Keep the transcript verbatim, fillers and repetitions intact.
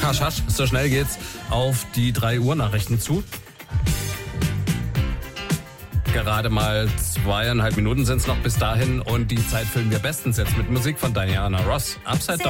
Hasch, hasch, so schnell geht's auf die drei Uhr Nachrichten zu. Gerade mal zweieinhalb Minuten sind es noch bis dahin und die Zeit füllen wir bestens jetzt mit Musik von Diana Ross. Upside Down.